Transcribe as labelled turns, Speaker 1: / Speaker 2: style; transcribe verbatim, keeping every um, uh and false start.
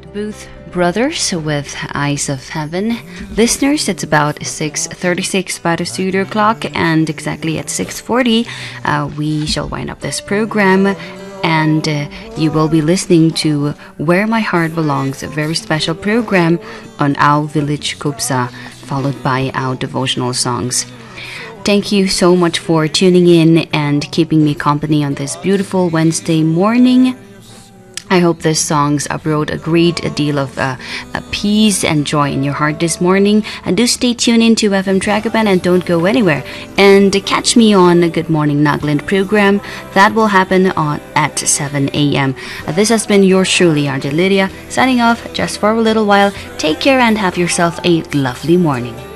Speaker 1: Booth Brothers with Eyes of Heaven. Listeners, it's about six thirty-six by the studio clock, and exactly at six forty, uh, we shall wind up this program. And uh, you will be listening to Where My Heart Belongs, a very special program on our Village Kupsa, followed by our devotional songs. Thank you so much for tuning in and keeping me company on this beautiful Wednesday morning. I hope these songs brought a great deal of uh, uh, peace and joy in your heart this morning. And do stay tuned into F M Tragaban and don't go anywhere. And catch me on the Good Morning Nagaland program. That will happen on at seven a.m. Uh, this has been yours truly, R J Lydia, signing off just for a little while. Take care and have yourself a lovely morning.